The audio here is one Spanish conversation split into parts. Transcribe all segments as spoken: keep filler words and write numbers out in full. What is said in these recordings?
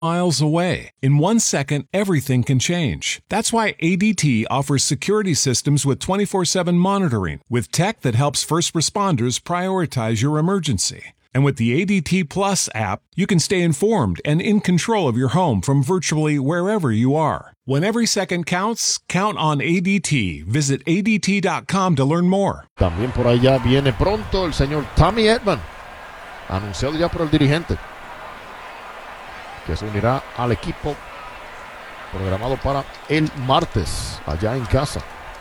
miles away. In one second, everything can change. That's why A D T offers security systems with twenty-four seven monitoring, with tech that helps first responders prioritize your emergency. And with the A D T Plus app, you can stay informed and in control of your home from virtually wherever you are. When every second counts, count on A D T. Visit A D T dot com to learn more. También por allá viene pronto el señor Tommy Edman, anunciado ya por el dirigente, que se unirá al equipo programado para el martes allá en casa.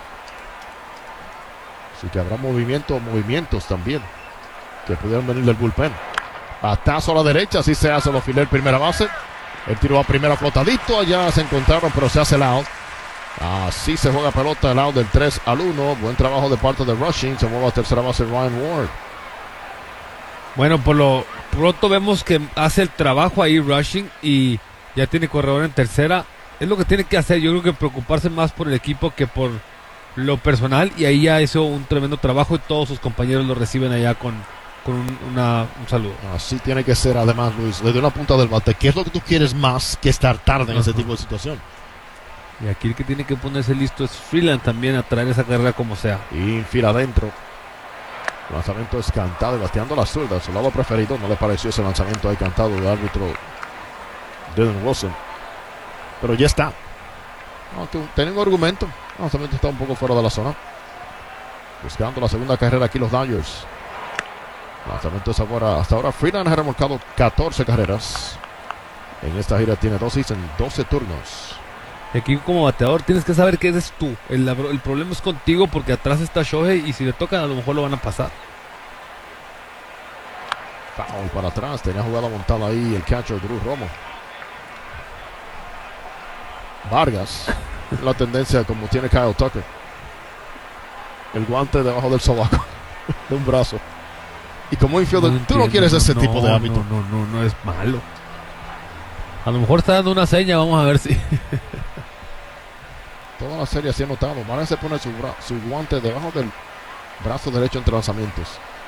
Así que habrá movimiento, movimientos también que pudieron venir del bullpen. Batazo a la derecha, así se hace, lo filé el primera base. El tiro a primera flotadito, allá se encontraron, pero se hace el out. Así se juega pelota, el out del tres al uno. Buen trabajo de parte de Rushing. Se mueve a tercera base Ryan Ward. Bueno, por lo pronto vemos que hace el trabajo ahí Rushing y ya tiene corredor en tercera. Es lo que tiene que hacer. Yo creo que preocuparse más por el equipo que por lo personal. Y ahí ya hizo un tremendo trabajo y todos sus compañeros lo reciben allá con, con un, una, un saludo. Así tiene que ser, además, Luis, desde una punta del bate. ¿Qué es lo que tú quieres más que estar tarde en uh-huh. ese tipo de situación? Y aquí el que tiene que ponerse listo es Freeland también a traer esa carrera como sea. Infila adentro. Lanzamiento es cantado y bateando la zurda, su lado preferido. No le pareció ese lanzamiento ahí cantado del árbitro Dylan Wilson. Pero ya está. No, tiene un argumento. El lanzamiento está un poco fuera de la zona. Buscando la segunda carrera aquí los Dodgers. Lanzamiento es ahora. Hasta ahora Freeland ha remolcado catorce carreras. En esta gira tiene dos hits en doce turnos. Aquí como bateador tienes que saber que eres tú. El, el problema es contigo porque atrás está Shohei y si le tocan a lo mejor lo van a pasar. Foul para atrás. Tenía jugada montada ahí el catcher Drew Romo. Vargas. La tendencia como tiene Kyle Tucker. El guante debajo del sobaco. De un brazo. Y como infielder, no tú no quieres ese no, tipo de hábito. No, no, no, no es malo. A lo mejor está dando una seña. Vamos a ver si... Toda la serie se ha notado. Vargas se pone su, bra- su guante debajo del brazo derecho entre lanzamientos.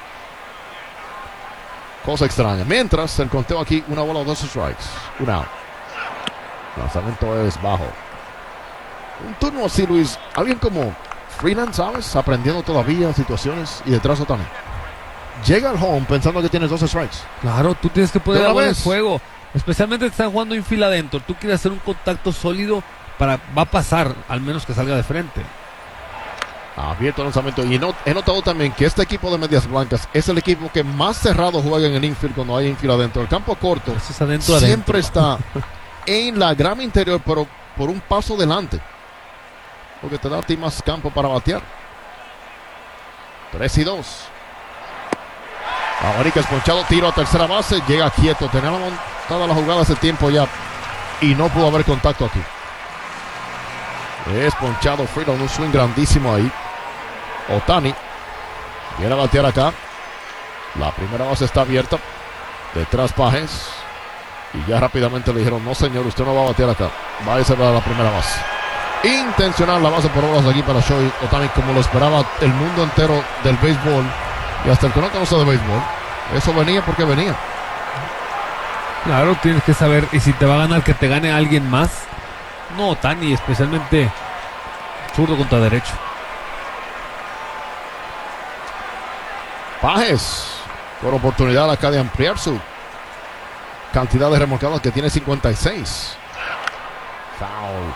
Cosa extraña. Mientras, el conteo aquí, una bola o dos strikes. Un out. Lanzamiento es bajo. Un turno así, Luis. Alguien como Freeland, ¿sabes? Aprendiendo todavía situaciones y detrás Otani. Llega al home pensando que tienes dos strikes. Claro, tú tienes que poner algo en el juego. Especialmente si están jugando en fila adentro. Tú quieres hacer un contacto sólido. Para, va a pasar, al menos que salga de frente. Abierto el lanzamiento. Y no, he notado también que este equipo de Medias Blancas es el equipo que más cerrado juega en el infield cuando hay infield adentro. El campo corto es adentro, siempre adentro. Está en la grama interior, pero por un paso delante. Porque te da a ti más campo para batear. tres y dos. Abaricas ponchado, tiro a tercera base. Llega quieto. Tenía montada la jugada hace tiempo ya. Y no pudo haber contacto aquí. Es ponchado Freeland, un swing grandísimo ahí. Otani viene a batear acá. La primera base está abierta. Detrás Pajes. Y ya rápidamente le dijeron, no señor, usted no va a batear acá. Va a irse para la primera base. Intencional la base por bolas aquí para Shohei Otani, como lo esperaba el mundo entero del béisbol. Y hasta el que no conoce de béisbol. Eso venía porque venía. Claro, tienes que saber. Y si te va a ganar, que te gane alguien más. No, Otani, especialmente zurdo contra derecho. Pajes por oportunidad acá de ampliar su cantidad de remolcadas, que tiene cincuenta y seis. Foul.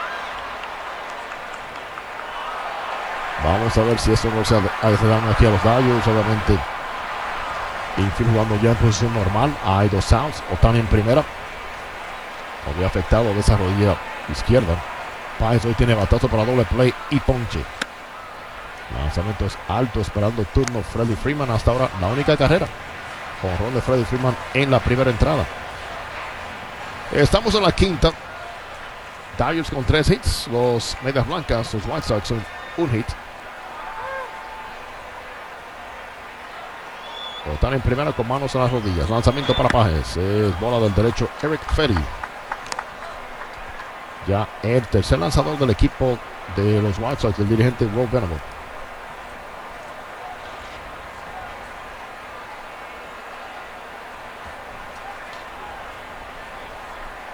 Vamos a ver si eso no se hace daño aquí a los Dodgers. Obviamente infield jugando ya en posición normal. Hay dos outs. Otani en primera. Había afectado de esa rodilla izquierda. Páez hoy tiene batazo para doble play y ponche. Lanzamiento es alto, esperando el turno Freddie Freeman. Hasta ahora la única carrera. Jonrón de Freddie Freeman en la primera entrada. Estamos en la quinta. Dodgers con tres hits. Los Medias Blancas, los White Sox, son un hit. Otani en primera con manos en las rodillas. Lanzamiento para Páez. Es bola del derecho Eric Ferry. Ya el tercer lanzador del equipo de los White Sox, el dirigente Rob Venable.